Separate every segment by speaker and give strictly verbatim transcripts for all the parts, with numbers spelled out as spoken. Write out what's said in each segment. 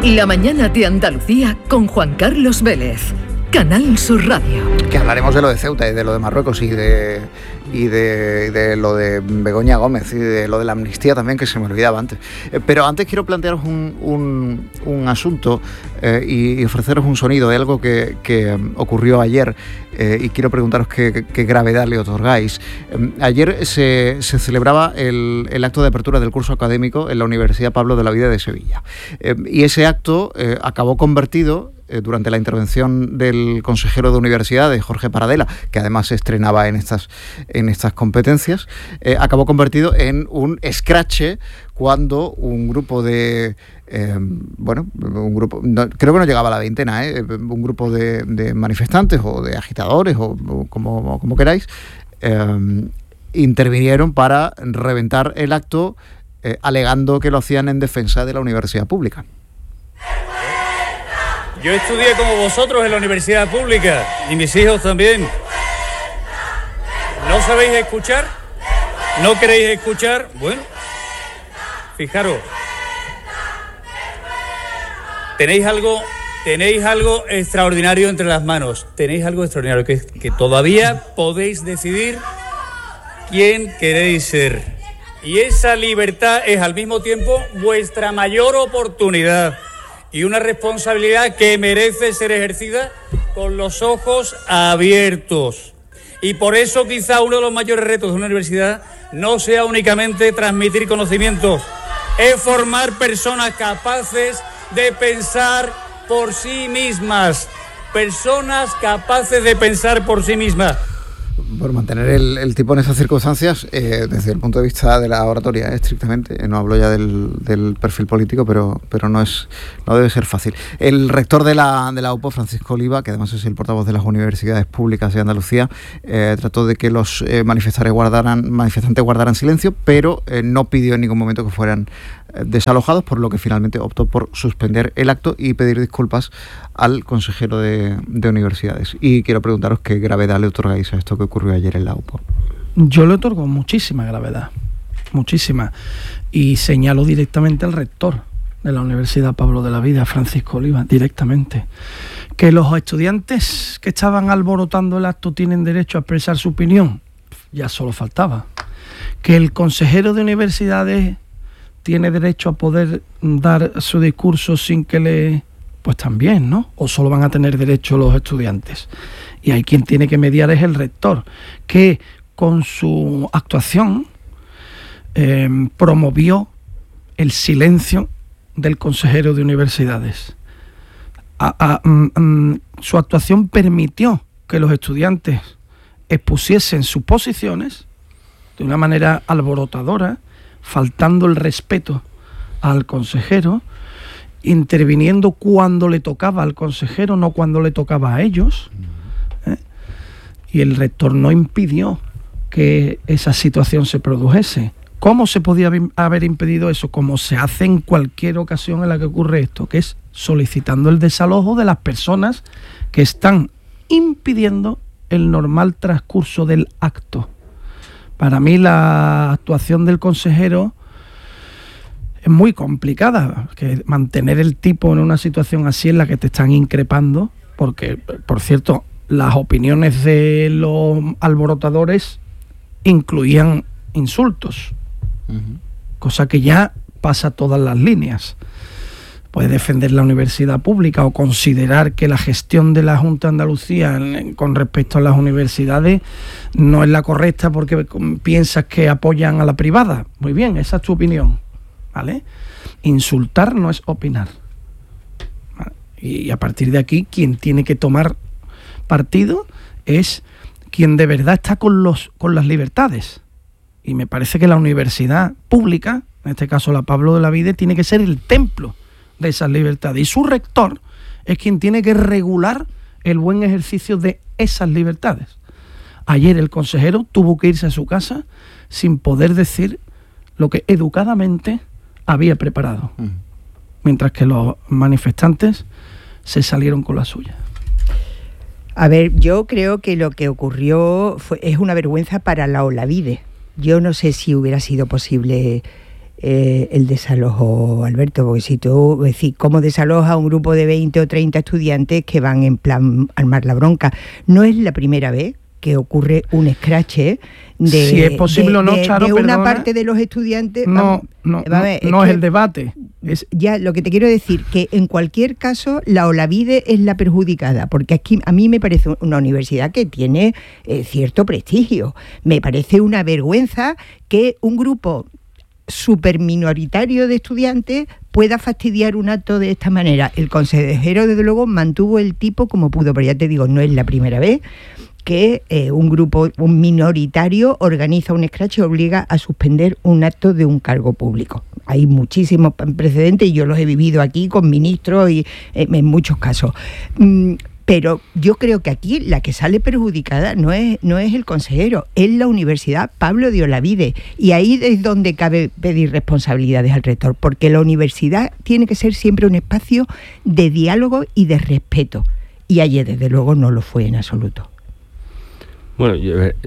Speaker 1: La mañana de Andalucía con Juan Carlos Vélez. Canal Sur Radio.
Speaker 2: Que hablaremos de lo de Ceuta y de lo de Marruecos y de y de, de lo de Begoña Gómez y de lo de la amnistía también, que se me olvidaba antes. Eh, pero antes quiero plantearos un, un, un asunto eh, y, y ofreceros un sonido de algo que, que um, ocurrió ayer eh, y quiero preguntaros qué, qué gravedad le otorgáis. Eh, ayer se, se celebraba el, el acto de apertura del curso académico en la Universidad Pablo de la Vida de Sevilla. Eh, y ese acto eh, acabó convertido durante la intervención del consejero de universidades, Jorge Paradela, que además se estrenaba en estas, en estas competencias, eh, acabó convertido en un escrache cuando un grupo de... Eh, bueno, un grupo, no, creo que no llegaba a la veintena, eh, un grupo de, de manifestantes o de agitadores, o, o como, como queráis, eh, intervinieron para reventar el acto, eh, alegando que lo hacían en defensa de la universidad pública.
Speaker 3: Yo estudié como vosotros en la universidad pública y mis hijos también. ¿No sabéis escuchar? ¿No queréis escuchar? Bueno, fijaros. Tenéis algo, tenéis algo extraordinario entre las manos. Tenéis algo extraordinario, que, que todavía podéis decidir quién queréis ser. Y esa libertad es al mismo tiempo vuestra mayor oportunidad. Y una responsabilidad que merece ser ejercida con los ojos abiertos. Y por eso quizá uno de los mayores retos de una universidad no sea únicamente transmitir conocimientos, es formar personas capaces de pensar por sí mismas, personas capaces de pensar por sí mismas.
Speaker 2: Por mantener el, el tipo en esas circunstancias, eh, desde el punto de vista de la oratoria, eh, estrictamente, eh, no hablo ya del, del perfil político, pero, pero no es no debe ser fácil. El rector de la, de la U P O, Francisco Oliva, que además es el portavoz de las universidades públicas de Andalucía, eh, trató de que los eh, manifestantes guardaran, manifestantes guardaran silencio, pero eh, no pidió en ningún momento que fueran eh, desalojados, por lo que finalmente optó por suspender el acto y pedir disculpas al consejero de, de universidades. Y quiero preguntaros qué gravedad le otorgáis a esto que ocurrió ayer en la U P O.
Speaker 4: Yo le otorgo muchísima gravedad, muchísima, y señalo directamente al rector de la Universidad Pablo de la Vida, Francisco Oliva, directamente, que los estudiantes que estaban alborotando el acto tienen derecho a expresar su opinión, ya solo faltaba, que el consejero de universidades tiene derecho a poder dar su discurso sin que le... pues también, ¿no? O solo van a tener derecho los estudiantes. Y ahí quien tiene que mediar es el rector, que con su actuación eh, promovió el silencio del consejero de universidades. A, a, mm, su actuación permitió que los estudiantes expusiesen sus posiciones de una manera alborotadora, faltando el respeto al consejero, interviniendo cuando le tocaba al consejero, no cuando le tocaba a ellos, ¿eh? Y el rector no impidió que esa situación se produjese. ¿Cómo se podía haber impedido eso? Como se hace en cualquier ocasión en la que ocurre esto, que es solicitando el desalojo de las personas que están impidiendo el normal transcurso del acto. Para mí la actuación del consejero es muy complicada, que mantener el tipo en una situación así en la que te están increpando, porque, por cierto, las opiniones de los alborotadores incluían insultos, uh-huh. Cosa que ya pasa todas las líneas. Puede defender la universidad pública o considerar que la gestión de la Junta de Andalucía con respecto a las universidades no es la correcta porque piensas que apoyan a la privada. Muy bien, esa es tu opinión, ¿vale? Insultar no es opinar. ¿Vale? Y a partir de aquí, quien tiene que tomar partido es quien de verdad está con los con las libertades. Y me parece que la universidad pública, en este caso la Pablo de la Vida, tiene que ser el templo de esas libertades. Y su rector es quien tiene que regular el buen ejercicio de esas libertades. Ayer el consejero tuvo que irse a su casa sin poder decir lo que educadamente había preparado, mm. mientras que los manifestantes se salieron con la suya.
Speaker 5: A ver, yo creo que lo que ocurrió fue, es una vergüenza para la Olavide. Yo no sé si hubiera sido posible eh, el desalojo, Alberto, porque si tú, es decir, ¿cómo desaloja a un grupo de veinte o treinta estudiantes que van en plan armar la bronca? No es la primera vez que ocurre un escrache de,
Speaker 4: si es posible
Speaker 5: de,
Speaker 4: o no,
Speaker 5: de,
Speaker 4: Charo,
Speaker 5: de una
Speaker 4: perdona,
Speaker 5: parte de los estudiantes.
Speaker 4: No,
Speaker 5: vamos,
Speaker 4: no,
Speaker 5: va a ver,
Speaker 4: no,
Speaker 5: es
Speaker 4: no
Speaker 5: que,
Speaker 4: es el debate. Es...
Speaker 5: Ya, lo que te quiero decir, que en cualquier caso la Olavide es la perjudicada, porque aquí a mí me parece una universidad que tiene eh, cierto prestigio. Me parece una vergüenza que un grupo súper minoritario de estudiantes pueda fastidiar un acto de esta manera. El consejero, desde luego, mantuvo el tipo como pudo, pero ya te digo, no es la primera vez que eh, un grupo, un minoritario, organiza un escrache y obliga a suspender un acto de un cargo público. Hay muchísimos precedentes y yo los he vivido aquí con ministros y eh, en muchos casos. Mm, pero yo creo que aquí la que sale perjudicada no es, no es el consejero, es la Universidad Pablo de Olavide. Y ahí es donde cabe pedir responsabilidades al rector, porque la universidad tiene que ser siempre un espacio de diálogo y de respeto. Y ayer, desde luego, no lo fue en absoluto.
Speaker 6: Bueno, yo, eh,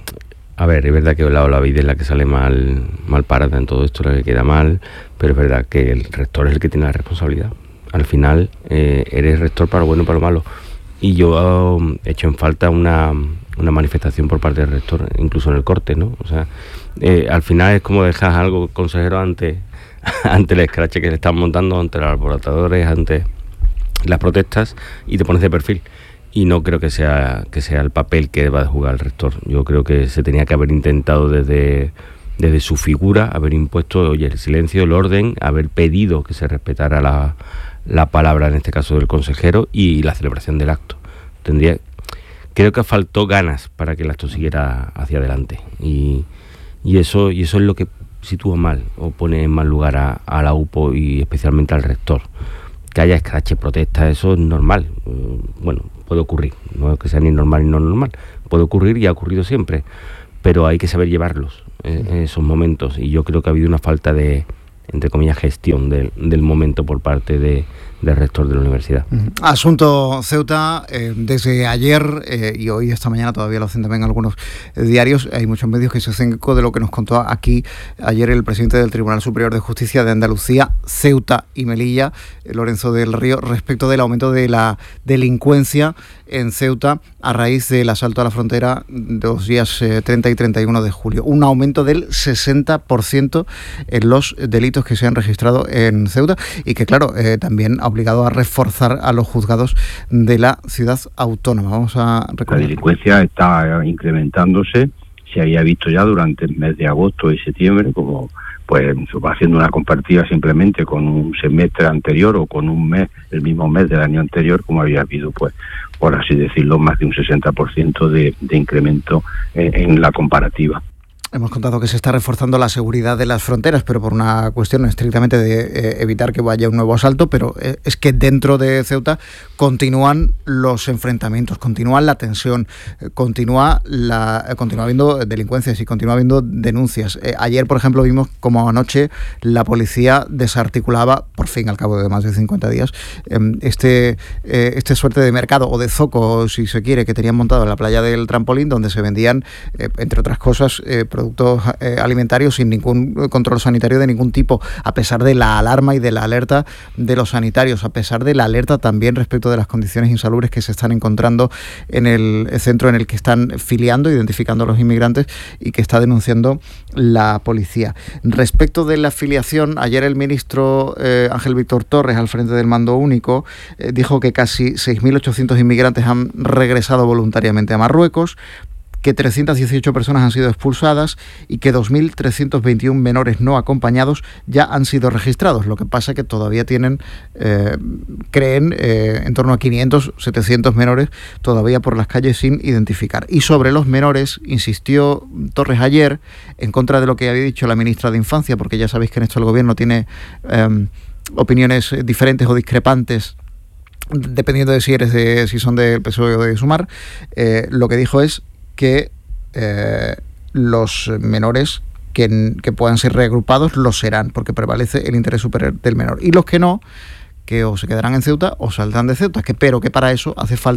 Speaker 6: a ver, es verdad que la Olavide es la que sale mal, mal parada en todo esto, la que queda mal, pero es verdad que el rector es el que tiene la responsabilidad. Al final, eh, eres rector para lo bueno y para lo malo. Y yo um, he hecho en falta una, una manifestación por parte del rector, incluso en el corte, ¿no? O sea, eh, al final es como dejas algo, consejero, ante, ante el escrache que se están montando, ante los alborotadores, ante las protestas, y te pones de perfil. Y no creo que sea que sea el papel que va a jugar el rector. Yo creo que se tenía que haber intentado desde, desde su figura, haber impuesto, oye, el silencio, el orden, haber pedido que se respetara la, la palabra, en este caso del consejero, y la celebración del acto. Tendría, creo que faltó ganas para que el acto siguiera hacia adelante. Y, y eso y eso es lo que sitúa mal, o pone en mal lugar a, a la U P O y especialmente al rector. Que haya escrache, protestas, eso es normal. Bueno, puede ocurrir, no es que sea ni normal ni no normal, puede ocurrir y ha ocurrido siempre, pero hay que saber llevarlos eh, en esos momentos, y yo creo que ha habido una falta de, entre comillas, gestión del, del momento por parte de, del rector de la universidad.
Speaker 2: Asunto Ceuta, eh, desde ayer eh, y hoy, esta mañana, todavía lo hacen también algunos eh, diarios, hay muchos medios que se hacen eco de lo que nos contó aquí ayer el presidente del Tribunal Superior de Justicia de Andalucía, Ceuta y Melilla, eh, Lorenzo del Río, respecto del aumento de la delincuencia en Ceuta a raíz del asalto a la frontera de los días eh, treinta y treinta y uno de julio. Un aumento del sesenta por ciento en los delitos que se han registrado en Ceuta y que, claro, eh, también ha obligado a reforzar a los juzgados de la ciudad autónoma. Vamos a recordar.
Speaker 7: La delincuencia está incrementándose, se había visto ya durante el mes de agosto y septiembre, como pues va haciendo una comparativa simplemente con un semestre anterior o con un mes, el mismo mes del año anterior, como había habido, pues, por así decirlo, más de un sesenta por ciento de, de incremento en, en la comparativa.
Speaker 2: Hemos contado que se está reforzando la seguridad de las fronteras, pero por una cuestión estrictamente de eh, evitar que vaya un nuevo asalto, pero eh, es que dentro de Ceuta continúan los enfrentamientos, continúa la tensión, eh, continúa la eh, continúa habiendo delincuencias y continúa habiendo denuncias. Eh, ayer, por ejemplo, vimos como anoche la policía desarticulaba, por fin, al cabo de más de cincuenta días, eh, este, eh, este suerte de mercado o de zoco, si se quiere, que tenían montado en la playa del Trampolín, donde se vendían, eh, entre otras cosas, eh, productos eh, alimentarios sin ningún control sanitario de ningún tipo, a pesar de la alarma y de la alerta de los sanitarios, a pesar de la alerta también respecto de las condiciones insalubres que se están encontrando en el centro en el que están filiando, identificando a los inmigrantes y que está denunciando la policía. Respecto de la filiación, ayer el ministro eh, Ángel Víctor Torres, al frente del Mando Único, eh, dijo que casi seis mil ochocientos inmigrantes han regresado voluntariamente a Marruecos, que trescientas dieciocho personas han sido expulsadas y que dos mil trescientos veintiuno menores no acompañados ya han sido registrados. Lo que pasa es que todavía tienen, eh, creen, eh, en torno a quinientos, setecientos menores todavía por las calles sin identificar. Y sobre los menores, insistió Torres ayer, en contra de lo que había dicho la ministra de Infancia, porque ya sabéis que en esto el gobierno tiene eh, opiniones diferentes o discrepantes, dependiendo de si eres de, si son del P S O E o de Sumar. Eh, lo que dijo es que eh, los menores que, que puedan ser reagrupados lo serán, porque prevalece el interés superior del menor. Y los que no, que o se quedarán en Ceuta o saldrán de Ceuta, que, pero que para eso hace falta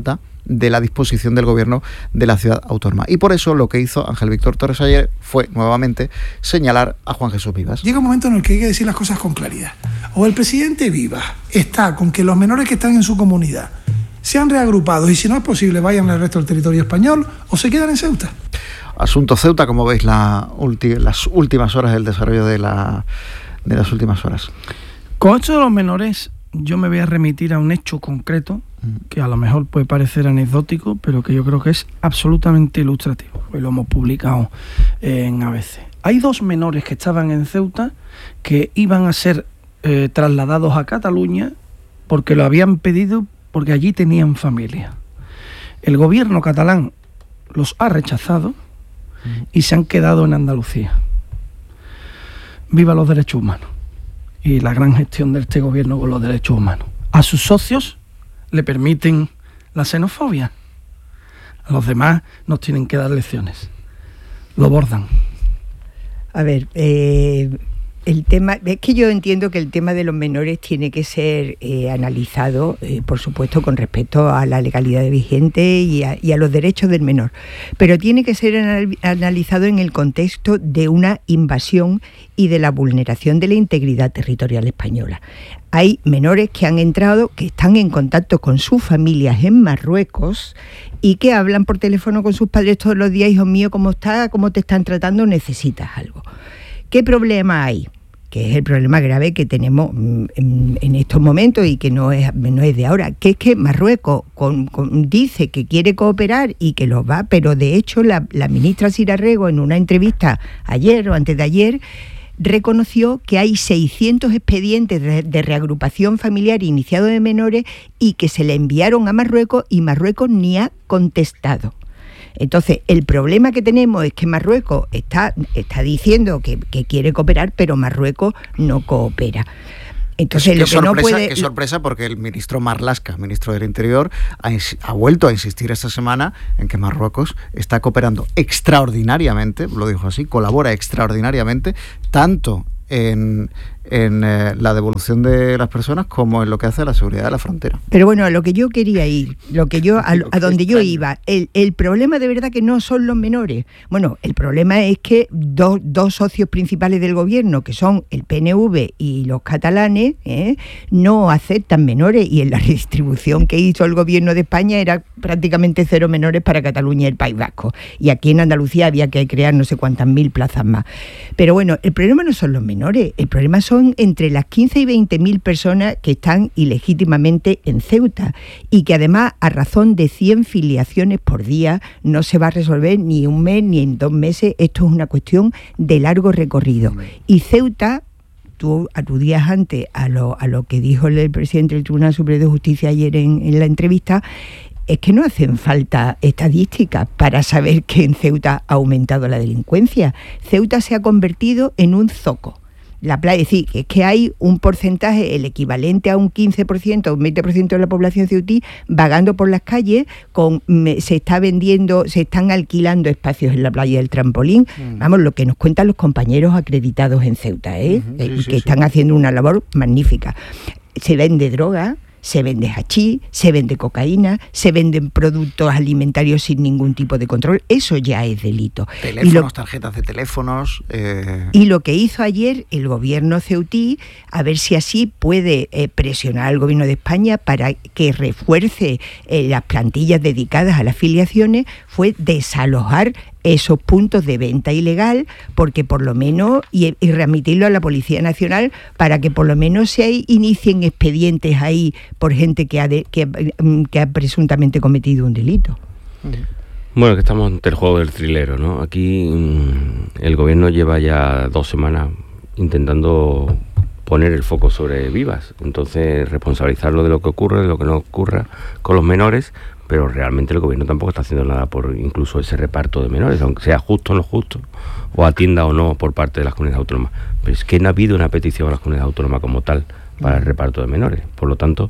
Speaker 2: de la disposición del gobierno de la ciudad autónoma. Y por eso lo que hizo Ángel Víctor Torres ayer fue nuevamente señalar a Juan Jesús Vivas.
Speaker 8: Llega un momento en el que hay que decir las cosas con claridad. O el presidente Vivas está con que los menores que están en su comunidad sean reagrupados y, si no es posible, vayan al resto del territorio español, o se quedan en Ceuta.
Speaker 2: Asunto Ceuta, como veis, la ulti- las últimas horas del desarrollo de, la, de las últimas horas.
Speaker 4: Con esto de los menores, yo me voy a remitir a un hecho concreto que a lo mejor puede parecer anecdótico, pero que yo creo que es absolutamente ilustrativo. Hoy lo hemos publicado en A B C. Hay dos menores que estaban en Ceuta que iban a ser eh, trasladados a Cataluña porque lo habían pedido, porque allí tenían familia. El gobierno catalán los ha rechazado y se han quedado en Andalucía. Viva los derechos humanos y la gran gestión de este gobierno con los derechos humanos. A sus socios le permiten la xenofobia. A los demás nos tienen que dar lecciones. Lo bordan.
Speaker 5: A ver, eh, el tema, es que yo entiendo que el tema de los menores tiene que ser eh, analizado, eh, por supuesto, con respecto a la legalidad vigente y a, y a los derechos del menor, pero tiene que ser anal- analizado en el contexto de una invasión y de la vulneración de la integridad territorial española. Hay menores que han entrado, que están en contacto con sus familias en Marruecos y que hablan por teléfono con sus padres todos los días: hijo mío, ¿cómo está? ¿Cómo te están tratando? ¿Necesitas algo? ¿Qué problema hay? Que es el problema grave que tenemos en, en estos momentos y que no es, no es de ahora, que es que Marruecos con, con, dice que quiere cooperar y que lo va, pero de hecho la, la ministra Sira Rego, en una entrevista ayer o antes de ayer, reconoció que hay seiscientos expedientes de, de reagrupación familiar iniciados de menores y que se le enviaron a Marruecos y Marruecos ni ha contestado. Entonces, el problema que tenemos es que Marruecos está, está diciendo que, que quiere cooperar, pero Marruecos no coopera. Entonces,
Speaker 2: qué,
Speaker 5: lo que
Speaker 2: sorpresa,
Speaker 5: no puede...
Speaker 2: qué sorpresa, porque el ministro Marlaska, ministro del Interior, ha, ha vuelto a insistir esta semana en que Marruecos está cooperando extraordinariamente, lo dijo así, colabora extraordinariamente, tanto en, en eh, la devolución de las personas como en lo que hace a la seguridad de la frontera.
Speaker 5: Pero bueno, a lo que yo quería ir, lo que yo a, a donde yo iba, el, el problema de verdad que no son los menores. Bueno, el problema es que dos, dos socios principales del gobierno, que son el P N V y los catalanes, ¿eh? no aceptan menores, y en la redistribución que hizo el gobierno de España era prácticamente cero menores para Cataluña y el País Vasco. Y aquí en Andalucía había que crear no sé cuántas mil plazas más. Pero bueno, el problema no son los menores. El problema son entre las quince y veinte mil personas que están ilegítimamente en Ceuta y que además, a razón de cien filiaciones por día, no se va a resolver ni un mes ni en dos meses. Esto es una cuestión de largo recorrido. Y Ceuta, tú aludías antes a lo, a lo que dijo el presidente del Tribunal Superior de Justicia ayer en, en la entrevista, es que no hacen falta estadísticas para saber que en Ceuta ha aumentado la delincuencia. Ceuta se ha convertido en un zoco. La playa, es decir, es que hay un porcentaje, el equivalente a un quince por ciento, un veinte por ciento de la población ceutí vagando por las calles, con se está vendiendo, se están alquilando espacios en la playa del Trampolín. Mm. Vamos, lo que nos cuentan los compañeros acreditados en Ceuta, ¿eh? Uh-huh, sí, eh, sí, que sí. están haciendo una labor magnífica. Se vende droga, se vende hachís, se vende cocaína, se venden productos alimentarios sin ningún tipo de control. Eso ya es delito.
Speaker 2: Teléfonos, lo, tarjetas de teléfonos... Eh...
Speaker 5: Y lo que hizo ayer el gobierno ceutí, a ver si así puede eh, presionar al gobierno de España para que refuerce eh, las plantillas dedicadas a las filiaciones, fue desalojar esos puntos de venta ilegal, porque por lo menos, y, y remitirlo a la Policía Nacional para que por lo menos se inicien expedientes ahí por gente que ha, de, que, que ha presuntamente cometido un delito.
Speaker 6: Bueno, que estamos ante el juego del trilero, ¿no? Aquí mmm, el gobierno lleva ya dos semanas intentando poner el foco sobre Vivas, entonces responsabilizarlo de lo que ocurre, de lo que no ocurra con los menores, pero realmente el gobierno tampoco está haciendo nada por incluso ese reparto de menores, aunque sea justo o no justo, o atienda o no por parte de las comunidades autónomas. Pero es que no ha habido una petición a las comunidades autónomas como tal para el reparto de menores. Por lo tanto,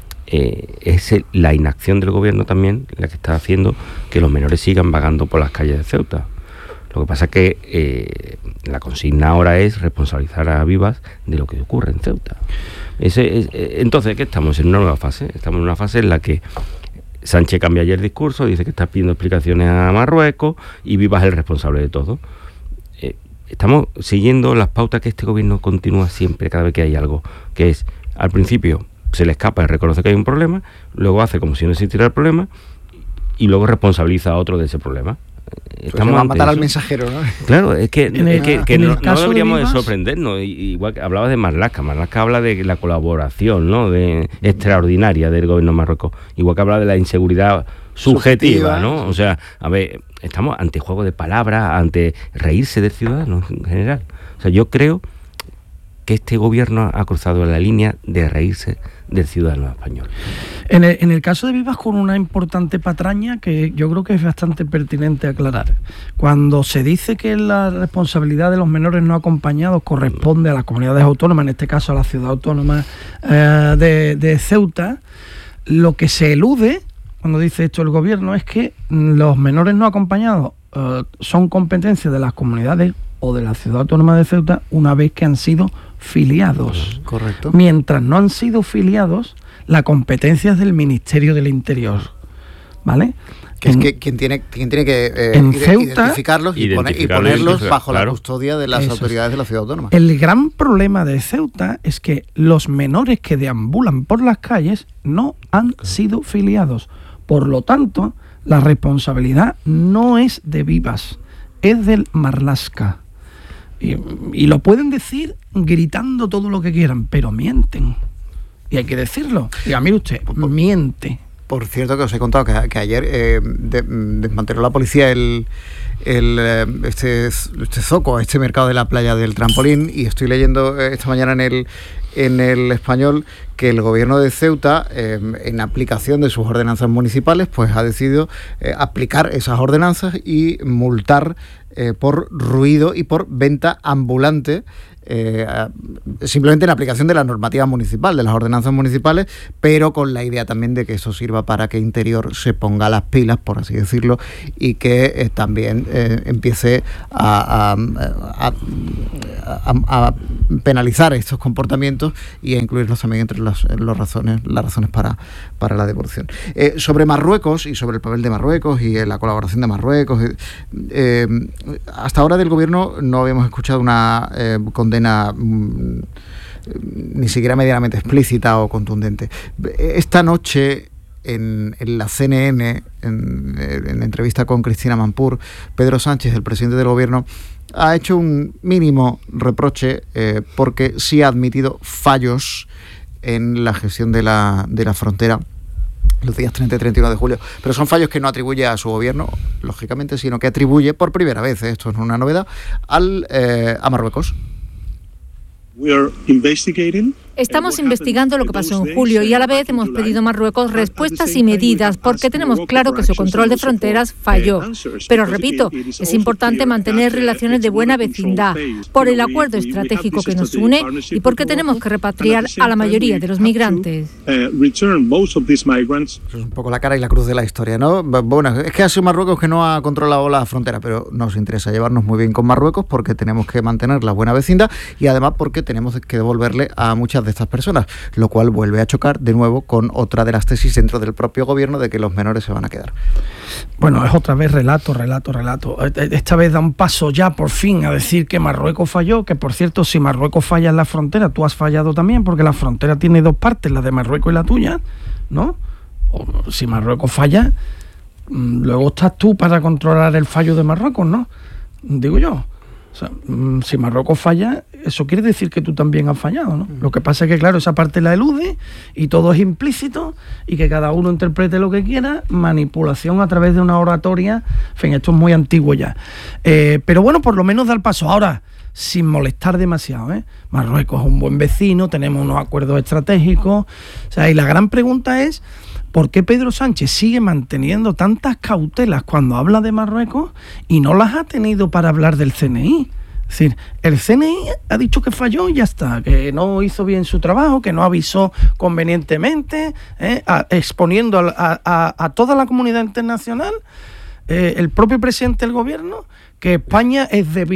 Speaker 6: eh, es el, la inacción del gobierno también la que está haciendo que los menores sigan vagando por las calles de Ceuta. Lo que pasa es que eh, la consigna ahora es responsabilizar a Vivas de lo que ocurre en Ceuta. Ese es, entonces, ¿qué estamos? En una nueva fase. Estamos en una fase en la que Sánchez cambia ayer el discurso, dice que está pidiendo explicaciones a Marruecos y Vivas es el responsable de todo. Eh, estamos siguiendo las pautas que este gobierno continúa siempre, cada vez que hay algo, que es, al principio se le escapa y reconoce que hay un problema, luego hace como si no existiera el problema y luego responsabiliza a otro de ese problema.
Speaker 2: Estamos a matar eso. Al mensajero, ¿no?
Speaker 6: Claro, es que,
Speaker 4: el,
Speaker 6: es que, que no, no deberíamos
Speaker 4: de,
Speaker 6: de sorprendernos. Igual que hablaba de Marlaska, Marlaska habla de la colaboración, ¿no?, de extraordinaria del gobierno marroquí. Igual que habla de la inseguridad subjetiva, subjetiva, ¿no? O sea, a ver, estamos ante juego de palabras, ante reírse del ciudadano en general. O sea, yo creo que este gobierno ha cruzado la línea de reírse del ciudadano español.
Speaker 4: En el, en el caso de Vivas, con una importante patraña que yo creo que es bastante pertinente aclarar. Cuando se dice que la responsabilidad de los menores no acompañados corresponde a las comunidades autónomas, en este caso a la ciudad autónoma eh, de, de Ceuta, lo que se elude cuando dice esto el gobierno es que los menores no acompañados eh, son competencia de las comunidades o de la ciudad autónoma de Ceuta una vez que han sido filiados.
Speaker 2: Correcto.
Speaker 4: Mientras no han sido filiados, la competencia es del Ministerio del Interior, ¿vale?
Speaker 2: Que en, es que quien tiene, quien tiene que eh,
Speaker 4: en
Speaker 2: ide,
Speaker 4: Ceuta,
Speaker 2: identificarlos y, poner, y ponerlos bajo claro. la custodia de las
Speaker 4: Eso
Speaker 2: autoridades
Speaker 4: es.
Speaker 2: de la ciudad autónoma.
Speaker 4: El gran problema de Ceuta es que los menores que deambulan por las calles no han claro. sido filiados. Por lo tanto, la responsabilidad no es de Vivas, es del Marlaska. Y, y lo pueden decir gritando todo lo que quieran, pero mienten. Y hay que decirlo. Diga, mire usted, miente.
Speaker 2: Por cierto, que os he contado que, que ayer eh, de, desmanteló la policía el, el este, este zoco, este mercado de la playa del Trampolín, y estoy leyendo esta mañana en el en el Español que el gobierno de Ceuta, eh, en aplicación de sus ordenanzas municipales, pues ha decidido eh, aplicar esas ordenanzas y multar eh, por ruido y por venta ambulante, eh, simplemente en aplicación de la normativa municipal, de las ordenanzas municipales, pero con la idea también de que eso sirva para que Interior se ponga las pilas, por así decirlo, y que eh, también eh, empiece a, a, a, a, a penalizar estos comportamientos y a incluirlos también entre las, los razones, las razones para, para la devolución. Eh, sobre Marruecos y sobre el papel de Marruecos y eh, la colaboración de Marruecos, eh, eh, hasta ahora del gobierno no habíamos escuchado una eh, condena mmm, ni siquiera medianamente explícita o contundente. Esta noche en, en la C N N, en, en entrevista con Cristina Mampur, Pedro Sánchez, el presidente del gobierno, ha hecho un mínimo reproche eh, porque sí ha admitido fallos en la gestión de la, de la frontera los días treinta y treinta y uno de julio, pero son fallos que no atribuye a su gobierno, lógicamente, sino que atribuye por primera vez, eh, esto es una novedad, al, eh, a Marruecos.
Speaker 9: We are investigating.
Speaker 10: Estamos investigando lo que pasó en julio y a la vez hemos pedido a Marruecos respuestas y medidas porque tenemos claro que su control de fronteras falló. Pero repito, es importante mantener relaciones de buena vecindad por el acuerdo estratégico que nos une y porque tenemos que repatriar a la mayoría de los migrantes.
Speaker 2: Es un poco la cara y la cruz de la historia, ¿no? Bueno, es que ha sido Marruecos que no ha controlado la frontera, pero nos interesa llevarnos muy bien con Marruecos porque tenemos que mantener la buena vecindad y además porque tenemos que devolverle a muchas de estas personas, lo cual vuelve a chocar de nuevo con otra de las tesis dentro del propio gobierno de que los menores se van a quedar.
Speaker 4: Bueno, es otra vez relato, relato, relato. Esta vez da un paso ya por fin a decir que Marruecos falló, que por cierto, si Marruecos falla en la frontera, tú has fallado también, porque la frontera tiene dos partes, la de Marruecos y la tuya, ¿no? O si Marruecos falla, luego estás tú para controlar el fallo de Marruecos, ¿no? Digo yo. O sea, si Marruecos falla, eso quiere decir que tú también has fallado, ¿no? Lo que pasa es que, claro, esa parte la elude y todo es implícito y que cada uno interprete lo que quiera, manipulación a través de una oratoria, en fin, esto es muy antiguo ya. Eh, pero bueno, por lo menos da el paso. Ahora, sin molestar demasiado, ¿eh? Marruecos es un buen vecino, tenemos unos acuerdos estratégicos, o sea, y la gran pregunta es, ¿por qué Pedro Sánchez sigue manteniendo tantas cautelas cuando habla de Marruecos y no las ha tenido para hablar del C N I? Es decir, el C N I ha dicho que falló y ya está, que no hizo bien su trabajo, que no avisó convenientemente, ¿eh? a, exponiendo a, a, a toda la comunidad internacional, eh, el propio presidente del gobierno, que España es débil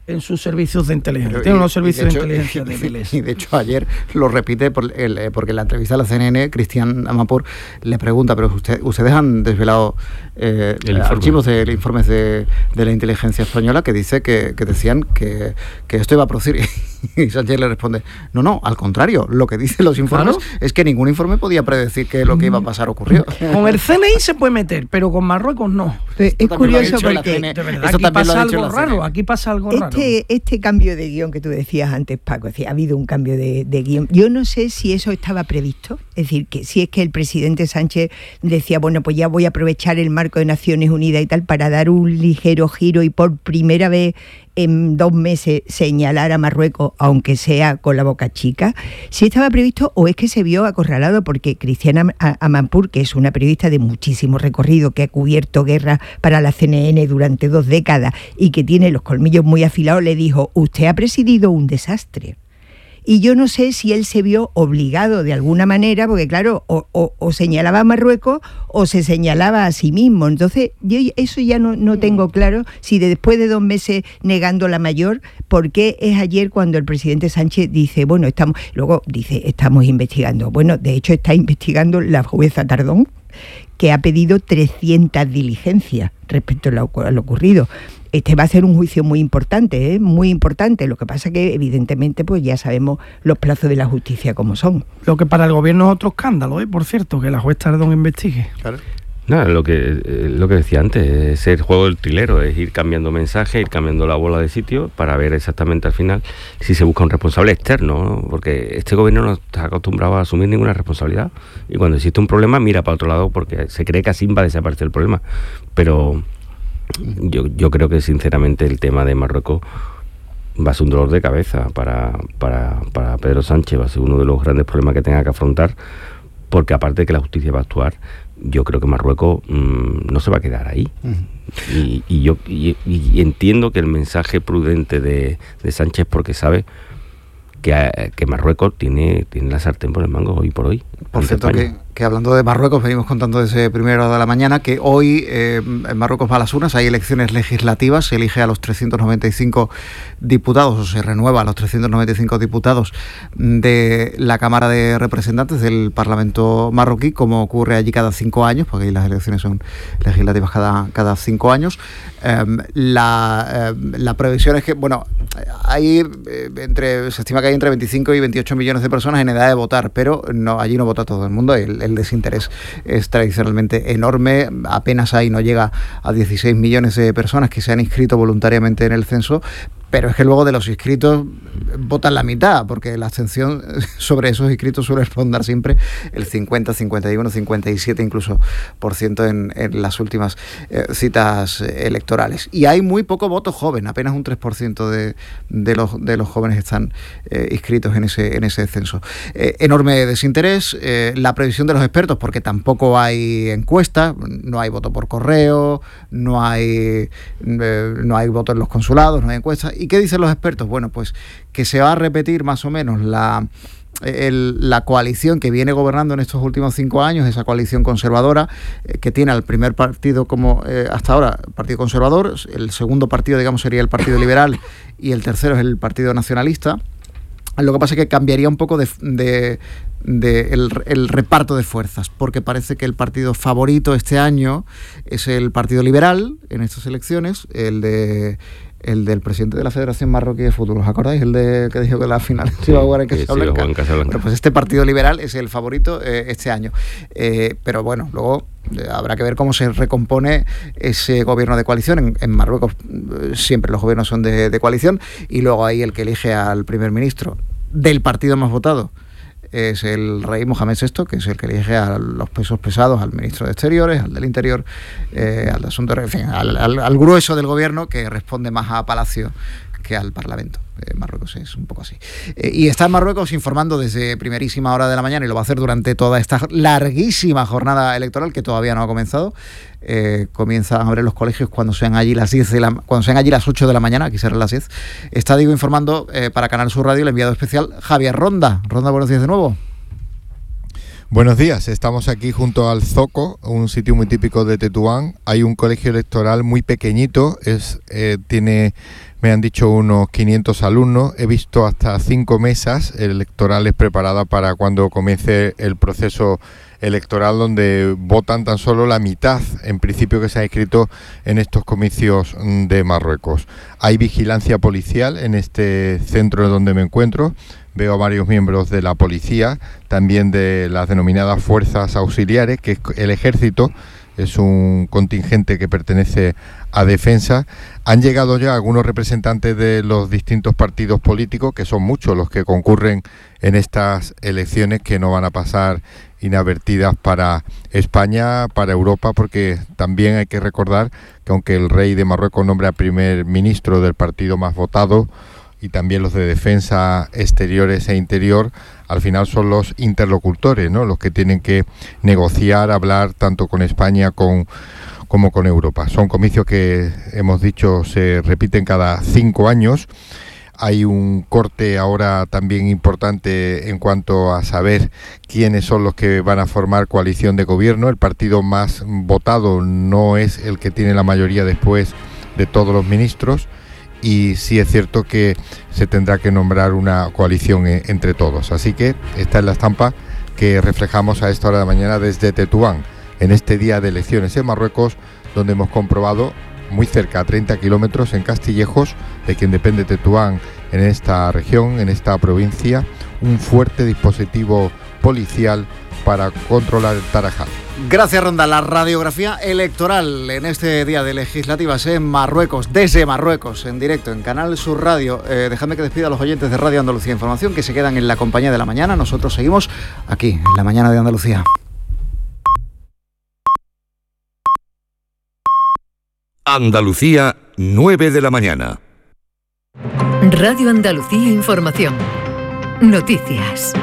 Speaker 4: en sus servicios de inteligencia.
Speaker 2: Pero,
Speaker 4: Tiene
Speaker 2: y,
Speaker 4: unos servicios
Speaker 2: de hecho,
Speaker 4: de inteligencia débiles.
Speaker 2: Y de hecho ayer lo repite por el, porque en la entrevista a la C N N, Cristian Amanpour le pregunta, pero usted, ustedes han desvelado eh, archivos de informes de, de la inteligencia española que dice que, que decían que, que esto iba a producir. Y Sánchez le responde, no, no, al contrario, lo que dicen los informes claro. es que ningún informe podía predecir que lo que iba a pasar ocurrió.
Speaker 4: Con el C N I se puede meter, pero con Marruecos no.
Speaker 5: Es curioso porque
Speaker 4: de verdad, aquí pasa algo raro, aquí pasa algo raro.
Speaker 5: Este, este cambio de guión que tú decías antes, Paco, es decir, ha habido un cambio de, de guión. Yo no sé si eso estaba previsto, es decir, que si es que el presidente Sánchez decía, bueno, pues ya voy a aprovechar el marco de Naciones Unidas y tal para dar un ligero giro y por primera vez en dos meses señalar a Marruecos, aunque sea con la boca chica, si estaba previsto o es que se vio acorralado, porque Cristiana Amanpour, que es una periodista de muchísimo recorrido, que ha cubierto guerra para la C N N durante dos décadas y que tiene los colmillos muy afilados, le dijo, usted ha presidido un desastre. Y yo no sé si él se vio obligado de alguna manera, porque claro, o, o, o señalaba a Marruecos o se señalaba a sí mismo. Entonces, yo eso ya no, no tengo claro, si de, después de dos meses negando la mayor, ¿por qué es ayer cuando el presidente Sánchez dice, bueno, estamos, luego dice, estamos investigando? Bueno, de hecho está investigando la jueza Tardón, que ha pedido trescientas diligencias respecto a lo, a lo ocurrido. Este va a ser un juicio muy importante, ¿eh? muy importante. Lo que pasa es que, evidentemente, pues ya sabemos los plazos de la justicia como son.
Speaker 4: Lo que para el gobierno es otro escándalo, ¿eh? Por cierto, que la juez Tardón investigue. Claro.
Speaker 6: Nada, lo que, eh, lo que decía antes, es el juego del trilero, es ir cambiando mensajes, ir cambiando la bola de sitio para ver exactamente al final si se busca un responsable externo, ¿no? Porque este gobierno no está acostumbrado a asumir ninguna responsabilidad y cuando existe un problema mira para otro lado porque se cree que así va a desaparecer el problema. Pero yo, yo creo que sinceramente el tema de Marruecos va a ser un dolor de cabeza para, para, para Pedro Sánchez, va a ser uno de los grandes problemas que tenga que afrontar, porque aparte de que la justicia va a actuar, yo creo que Marruecos mmm, no se va a quedar ahí. Uh-huh. y, y yo y, y entiendo que el mensaje prudente de, de Sánchez, porque sabe que, que Marruecos tiene, tiene la sartén por el mango hoy por hoy.
Speaker 2: Por cierto, que, que hablando de Marruecos, venimos contando desde primera hora de la mañana que hoy eh, en Marruecos va a las urnas, hay elecciones legislativas, se elige a los trescientos noventa y cinco diputados, o se renueva a los trescientos noventa y cinco diputados de la Cámara de Representantes del Parlamento marroquí, como ocurre allí cada cinco años, porque ahí las elecciones son legislativas cada, cada cinco años. Eh, la, eh, la previsión es que, bueno, hay eh, entre, se estima que hay entre veinticinco y veintiocho millones de personas en edad de votar, pero no, allí no vota todo el mundo. El, el desinterés es tradicionalmente enorme, apenas ahí no llega a dieciséis millones de personas que se han inscrito voluntariamente en el censo, pero es que luego de los inscritos votan la mitad, porque la abstención sobre esos inscritos suele rondar siempre el cincuenta, cincuenta y uno, cincuenta y siete incluso por ciento en, en las últimas eh, citas electorales. Y hay muy poco voto joven, apenas un tres por ciento de, de, los, de los jóvenes están eh, inscritos en ese, en ese censo. Eh, enorme desinterés, eh, la previsión de los expertos, porque tampoco hay encuestas, no hay voto por correo, no hay, eh, no hay voto en los consulados, no hay encuestas. ¿Y qué dicen los expertos? Bueno, pues que se va a repetir más o menos la, el, la coalición que viene gobernando en estos últimos cinco años, esa coalición conservadora, eh, que tiene al primer partido como eh, hasta ahora, Partido Conservador, el segundo partido, digamos, sería el Partido Liberal y el tercero es el Partido Nacionalista. Lo que pasa es que cambiaría un poco de, de, de el, el reparto de fuerzas, porque parece que el partido favorito este año es el Partido Liberal en estas elecciones, el de el del presidente de la Federación Marroquí de Fútbol, ¿os acordáis? El de que dijo que la final se iba a jugar en Casablanca. Sí, sí, bueno, pues este Partido Liberal es el favorito eh, este año. Eh, pero bueno, luego eh, habrá que ver cómo se recompone ese gobierno de coalición. En, en Marruecos eh, siempre los gobiernos son de, de coalición, y luego ahí el que elige al primer ministro del partido más votado es el rey Mohamed sexto, que es el que elige a los pesos pesados, al ministro de Exteriores, al del Interior, eh, al de Asuntos, en fin, al, al, al grueso del gobierno, que responde más a Palacio que al Parlamento. Eh, Marruecos es un poco así. Eh, y está en Marruecos informando desde primerísima hora de la mañana, y lo va a hacer durante toda esta larguísima jornada electoral que todavía no ha comenzado. Eh, comienzan a abrir los colegios cuando sean allí las diez de la, cuando sean allí las ocho de la mañana, aquí serán las diez. Está, digo, informando eh, para Canal Sur Radio el enviado especial Javier Ronda. Ronda, buenos días de nuevo.
Speaker 11: Buenos días, estamos aquí junto al Zoco, un sitio muy típico de Tetuán. Hay un colegio electoral muy pequeñito, es eh, tiene, me han dicho, unos quinientos alumnos. He visto hasta cinco mesas electorales preparadas para cuando comience el proceso electoral, donde votan tan solo la mitad, en principio, que se ha inscrito en estos comicios de Marruecos. Hay vigilancia policial en este centro donde me encuentro. Veo a varios miembros de la policía, también de las denominadas fuerzas auxiliares, que es el ejército, es un contingente que pertenece a defensa. Han llegado ya algunos representantes de los distintos partidos políticos, que son muchos los que concurren en estas elecciones, que no van a pasar inadvertidas para España, para Europa, porque también hay que recordar que aunque el rey de Marruecos nombra primer ministro del partido más votado, y también los de defensa exteriores e interior, al final son los interlocutores, ¿no?, los que tienen que negociar, hablar tanto con España con, como con Europa. Son comicios que, hemos dicho, se repiten cada cinco años. Hay un corte ahora también importante en cuanto a saber quiénes son los que van a formar coalición de gobierno. El partido más votado no es el que tiene la mayoría después de todos los ministros, y sí es cierto que se tendrá que nombrar una coalición entre todos. Así que esta es la estampa que reflejamos a esta hora de la mañana desde Tetuán, en este día de elecciones en Marruecos, donde hemos comprobado muy cerca, a treinta kilómetros, en Castillejos, de quien depende Tetuán en esta región, en esta provincia, un fuerte dispositivo policial para controlar el Tarajal.
Speaker 2: Gracias, Ronda. La radiografía electoral en este día de legislativas en Marruecos, desde Marruecos, en directo en Canal Sur Radio. Eh, dejadme que despida a los oyentes de Radio Andalucía Información, que se quedan en la compañía de la mañana. Nosotros seguimos aquí, en la mañana de Andalucía.
Speaker 12: Andalucía, nueve de la mañana.
Speaker 1: Radio Andalucía Información. Noticias.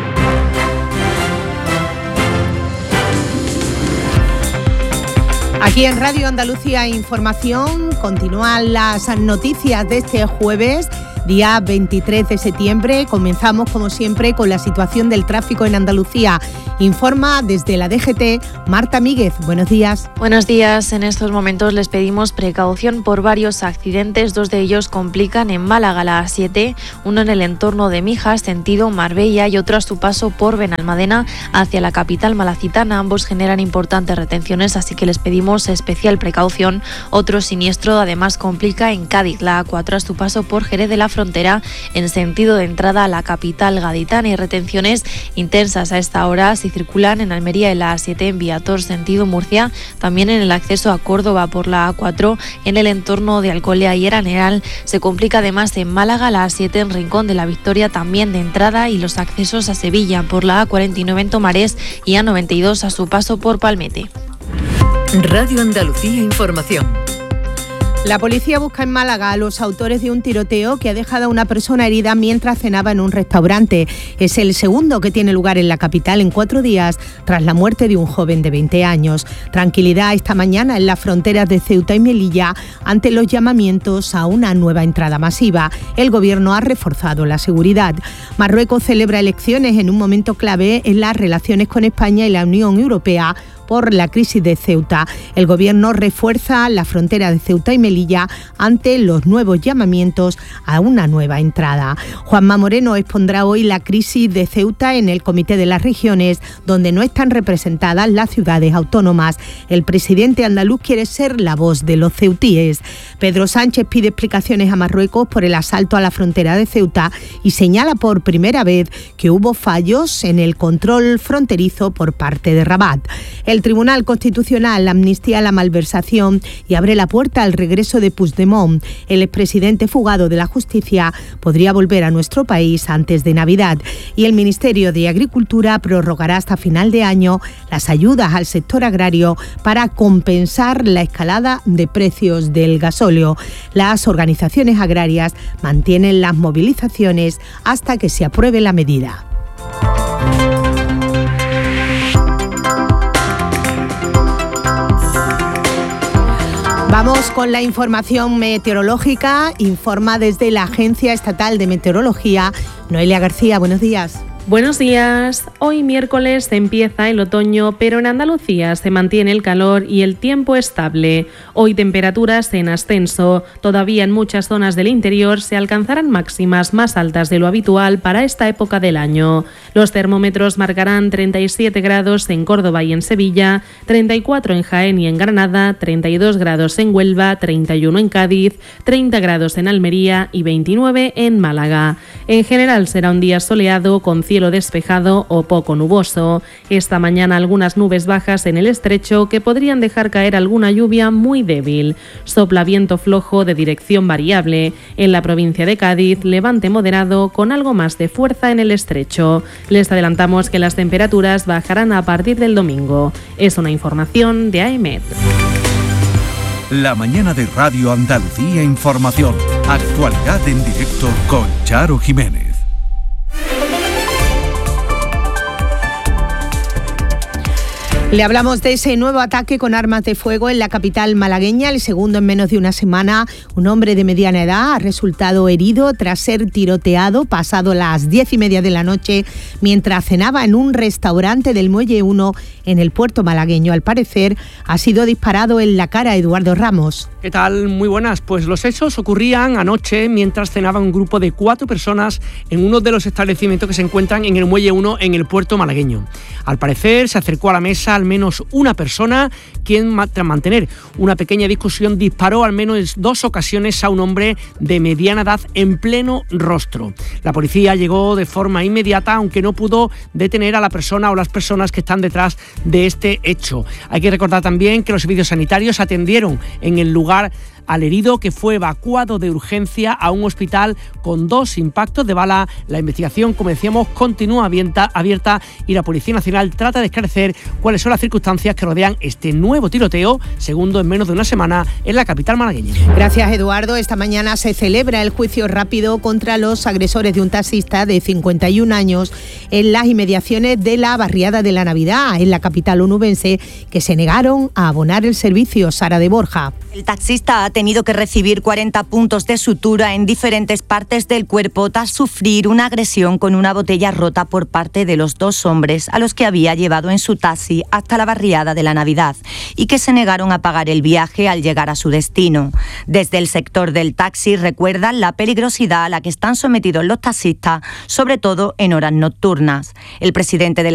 Speaker 13: Aquí en Radio Andalucía Información continúan las noticias de este jueves, día veintitrés de septiembre. Comenzamos, como siempre, con la situación del tráfico en Andalucía. Informa desde la D G T Marta Míguez. Buenos días.
Speaker 14: Buenos días. En estos momentos les pedimos precaución por varios accidentes. Dos de ellos complican en Málaga, la A siete, uno en el entorno de Mijas, sentido Marbella, y otro a su paso por Benalmádena hacia la capital malacitana. Ambos generan importantes retenciones, así que les pedimos especial precaución. Otro siniestro además complica en Cádiz, la A cuatro, a su paso por Jerez de la Frontera, en sentido de entrada a la capital gaditana, y retenciones intensas a esta hora si circulan en Almería en la A siete, en Viator, sentido Murcia, también en el acceso a Córdoba por la A cuatro, en el entorno de Alcolea y Eraneal. Se complica además en Málaga la A siete, en Rincón de la Victoria, también de entrada, y los accesos a Sevilla por la A cuarenta y nueve en Tomares y A noventa y dos a su paso por Palmete.
Speaker 1: Radio Andalucía Información.
Speaker 13: La policía busca en Málaga a los autores de un tiroteo que ha dejado a una persona herida mientras cenaba en un restaurante. Es el segundo que tiene lugar en la capital en cuatro días, tras la muerte de un joven de veinte años. Tranquilidad esta mañana en las fronteras de Ceuta y Melilla ante los llamamientos a una nueva entrada masiva. El gobierno ha reforzado la seguridad. Marruecos celebra elecciones en un momento clave en las relaciones con España y la Unión Europea por la crisis de Ceuta. El gobierno refuerza la frontera de Ceuta y Melilla ante los nuevos llamamientos a una nueva entrada. Juanma Moreno expondrá hoy la crisis de Ceuta en el Comité de las Regiones, donde no están representadas las ciudades autónomas. El presidente andaluz quiere ser la voz de los ceutíes. Pedro Sánchez pide explicaciones a Marruecos por el asalto a la frontera de Ceuta y señala por primera vez que hubo fallos en el control fronterizo por parte de Rabat. El Tribunal Constitucional amnistía la malversación y abre la puerta al regreso de Puigdemont. El expresidente fugado de la Justicia podría volver a nuestro país antes de Navidad. Y el Ministerio de Agricultura prorrogará hasta final de año las ayudas al sector agrario para compensar la escalada de precios del gasóleo. Las organizaciones agrarias mantienen las movilizaciones hasta que se apruebe la medida. Vamos con la información meteorológica. Informa desde la Agencia Estatal de Meteorología Noelia García. Buenos días.
Speaker 15: Buenos días. Hoy miércoles empieza el otoño, pero en Andalucía se mantiene el calor y el tiempo estable. Hoy temperaturas en ascenso. Todavía en muchas zonas del interior se alcanzarán máximas más altas de lo habitual para esta época del año. Los termómetros marcarán treinta y siete grados en Córdoba y en Sevilla, treinta y cuatro en Jaén y en Granada, treinta y dos grados en Huelva, treinta y uno en Cádiz, treinta grados en Almería y veintinueve en Málaga. En general será un día soleado con cielo despejado o poco nuboso. Esta mañana algunas nubes bajas en el estrecho que podrían dejar caer alguna lluvia muy débil. Sopla viento flojo de dirección variable. En la provincia de Cádiz, levante moderado con algo más de fuerza en el estrecho. Les adelantamos que las temperaturas bajarán a partir del domingo. Es una información de A E M E T.
Speaker 16: La mañana de Radio Andalucía Información. Actualidad en directo con Charo Jiménez.
Speaker 13: Le hablamos de ese nuevo ataque con armas de fuego en la capital malagueña, el segundo en menos de una semana. Un hombre de mediana edad ha resultado herido tras ser tiroteado pasado las diez y media de la noche mientras cenaba en un restaurante del Muelle uno en el puerto malagueño. Al parecer ha sido disparado en la cara. Eduardo Ramos.
Speaker 17: ¿Qué tal? Muy buenas. Pues los hechos ocurrían anoche mientras cenaba un grupo de cuatro personas en uno de los establecimientos que se encuentran en el Muelle uno en el puerto malagueño. Al parecer se acercó a la mesa al menos una persona, quien tras mantener una pequeña discusión disparó al menos dos ocasiones a un hombre de mediana edad en pleno rostro. La policía llegó de forma inmediata, aunque no pudo detener a la persona o las personas que están detrás de este hecho. Hay que recordar también que los servicios sanitarios atendieron en el lugar al herido, que fue evacuado de urgencia a un hospital con dos impactos de bala. La investigación, como decíamos, continúa abierta, abierta y la Policía Nacional trata de esclarecer cuáles son las circunstancias que rodean este nuevo tiroteo, segundo en menos de una semana en la capital malagueña.
Speaker 13: Gracias, Eduardo. Esta mañana se celebra el juicio rápido contra los agresores de un taxista de cincuenta y un años en las inmediaciones de la barriada de la Navidad, en la capital onubense, que se negaron a abonar el servicio. Sara de Borja.
Speaker 18: El taxista ha tenido que recibir cuarenta puntos de sutura en diferentes partes del cuerpo tras sufrir una agresión con una botella rota por parte de los dos hombres a los que había llevado en su taxi hasta la barriada de la Navidad y que se negaron a pagar el viaje al llegar a su destino. Desde el sector del taxi recuerdan la peligrosidad a la que están sometidos los taxistas, sobre todo en horas nocturnas. El presidente de la